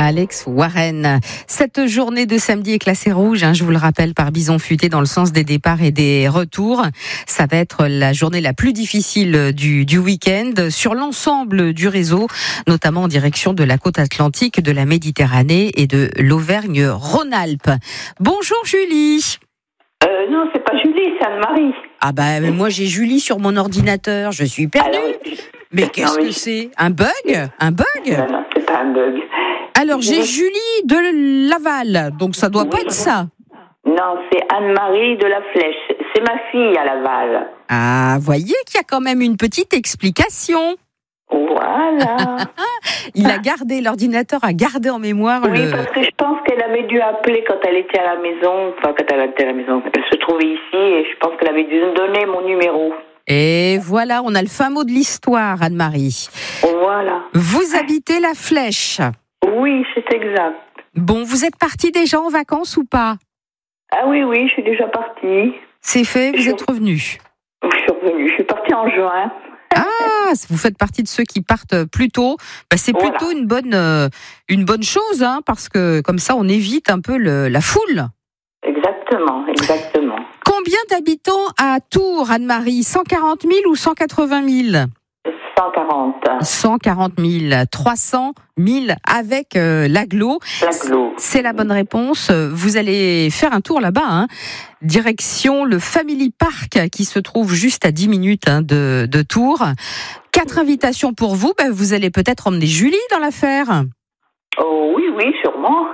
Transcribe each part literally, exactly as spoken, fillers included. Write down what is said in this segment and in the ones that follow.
Alex Warren. Cette journée de samedi est classée rouge, hein, je vous le rappelle, par Bison Futé dans le sens des départs et des retours. Ça va être la journée la plus difficile du, du week-end sur l'ensemble du réseau, notamment en direction de la côte atlantique, de la Méditerranée et de l'Auvergne-Rhône-Alpes. Bonjour Julie. Euh, non, c'est pas Julie, c'est Anne-Marie. Ah bah moi j'ai Julie sur mon ordinateur, je suis perdue. Alors, mais qu'est-ce non, mais... que c'est ? Un bug ? Un bug ? Non, non, c'est pas un bug. Alors j'ai Julie de Laval, donc ça doit oui, pas être ça. Non, c'est Anne-Marie de la Flèche. C'est ma fille à Laval. Ah, voyez qu'il y a quand même une petite explication. Voilà. Il a gardé, l'ordinateur a gardé en mémoire oui, le... Oui, parce que je pense qu'elle avait dû appeler quand elle était à la maison, enfin quand elle était à la maison, elle se trouvait ici et je pense qu'elle avait dû me donner mon numéro. Et voilà, on a le fin mot de l'histoire, Anne-Marie. Voilà. Vous habitez la Flèche. Oui, c'est exact. Bon, vous êtes partie déjà en vacances ou pas ? Ah oui, oui, je suis déjà partie. C'est fait, vous je êtes revenue ? Je suis revenue, je suis partie en juin. Ah, vous faites partie de ceux qui partent plus tôt. Bah, c'est plutôt voilà. une bonne, euh, une bonne chose, hein, parce que comme ça, on évite un peu le, la foule. Exactement, exactement. Combien d'habitants à Tours, Anne-Marie ? cent quarante mille ou cent quatre-vingt mille ? cent quarante. cent quarante mille, trois cent mille avec euh, l'agglo. L'agglo. C'est la bonne réponse. Vous allez faire un tour là-bas, hein. Direction le Family Park qui se trouve juste à dix minutes hein, de, de Tours. Quatre invitations pour vous. Ben, vous allez peut-être emmener Julie dans l'affaire. Oh oui, oui, sûrement.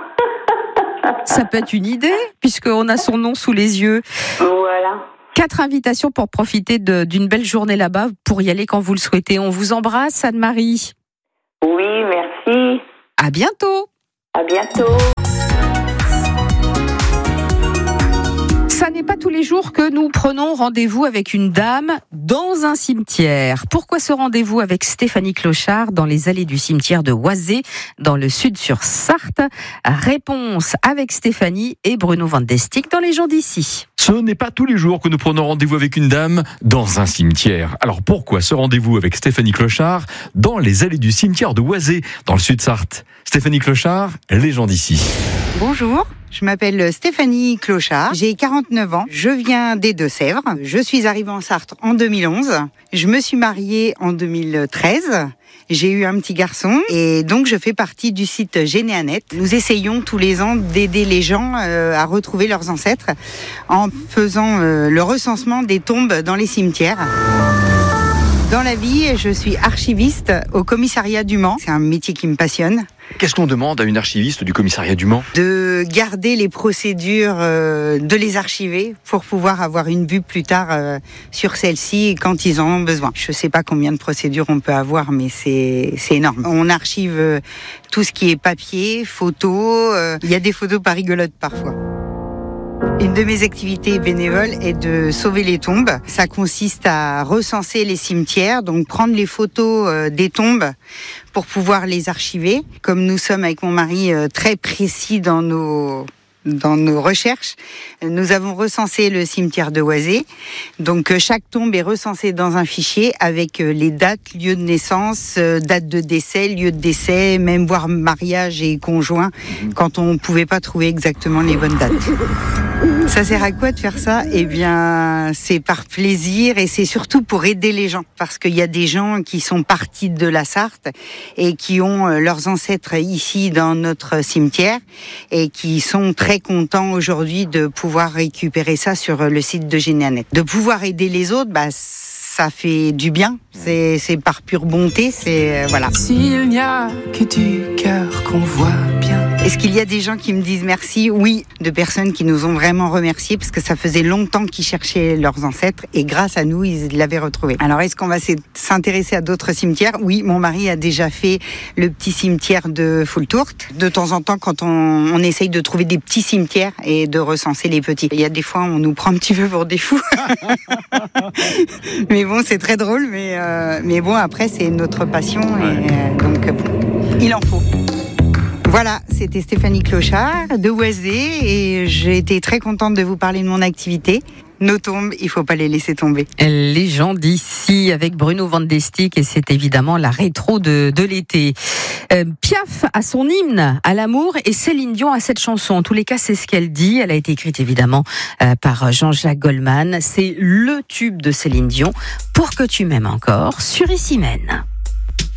Ça peut être une idée, puisqu'on a son nom sous les yeux. Voilà. Quatre invitations pour profiter de, d'une belle journée là-bas, pour y aller quand vous le souhaitez. On vous embrasse, Anne-Marie. Oui, merci. À bientôt. À bientôt. Ça n'est pas tous les jours que nous prenons rendez-vous avec une dame dans un cimetière. Pourquoi ce rendez-vous avec Stéphanie Clochard dans les allées du cimetière de Oisé, dans le sud sur Sarthe ? Réponse avec Stéphanie et Bruno Van Destik dans Les gens d'ici. Ce n'est pas tous les jours que nous prenons rendez-vous avec une dame dans un cimetière. Alors pourquoi ce rendez-vous avec Stéphanie Clochard dans les allées du cimetière de Oisé, dans le sud Sarthe ? Stéphanie Clochard, Les gens d'ici. Bonjour. Je m'appelle Stéphanie Clochard, j'ai quarante-neuf ans, je viens des Deux-Sèvres, je suis arrivée en Sarthe en deux mille onze, je me suis mariée en deux mille treize, j'ai eu un petit garçon et donc je fais partie du site Généanet. Nous essayons tous les ans d'aider les gens à retrouver leurs ancêtres en faisant le recensement des tombes dans les cimetières. Dans la vie, je suis archiviste au commissariat du Mans. C'est un métier qui me passionne. Qu'est-ce qu'on demande à une archiviste du commissariat du Mans ? De garder les procédures, euh, de les archiver pour pouvoir avoir une vue plus tard euh, sur celles-ci quand ils en ont besoin. Je ne sais pas combien de procédures on peut avoir, mais c'est, c'est énorme. On archive euh, tout ce qui est papier, photos. Euh, il y a des photos pas rigolotes parfois. Une de mes activités bénévoles est de sauver les tombes. Ça consiste à recenser les cimetières, donc prendre les photos des tombes pour pouvoir les archiver. Comme nous sommes avec mon mari très précis dans nos dans nos recherches, nous avons recensé le cimetière de Oisé. Donc chaque tombe est recensée dans un fichier avec les dates, lieu de naissance, date de décès, lieu de décès, même voire mariage et conjoint quand on ne pouvait pas trouver exactement les bonnes dates. Ça sert à quoi de faire ça ? Eh bien, c'est par plaisir et c'est surtout pour aider les gens. Parce qu'il y a des gens qui sont partis de la Sarthe et qui ont leurs ancêtres ici dans notre cimetière et qui sont très contents aujourd'hui de pouvoir récupérer ça sur le site de Généanet. De pouvoir aider les autres, bah, ça fait du bien. C'est, c'est par pure bonté, c'est, voilà. S'il n'y a que du cœur qu'on voit bien. Est-ce qu'il y a des gens qui me disent merci ? Oui, de personnes qui nous ont vraiment remerciés parce que ça faisait longtemps qu'ils cherchaient leurs ancêtres et grâce à nous, ils l'avaient retrouvé. Alors, est-ce qu'on va s'intéresser à d'autres cimetières ? Oui, mon mari a déjà fait le petit cimetière de Foultourte. De temps en temps, quand on, on essaye de trouver des petits cimetières et de recenser les petits. Il y a des fois, on nous prend un petit peu pour des fous. Mais bon, c'est très drôle, mais, euh, mais bon, après, c'est notre passion et euh, donc, bon, il en faut. Voilà, c'était Stéphanie Clochard de Oisé et j'ai été très contente de vous parler de mon activité. nos tombes, il faut pas les laisser tomber. Les gens d'ici avec Bruno Van de Stick, et c'est évidemment la rétro de, de l'été. Euh, Piaf a son hymne à l'amour et Céline Dion a cette chanson. En tous les cas, c'est ce qu'elle dit. Elle a été écrite évidemment euh, par Jean-Jacques Goldman. C'est le tube de Céline Dion, Pour que tu m'aimes encore, sur Ici Mène.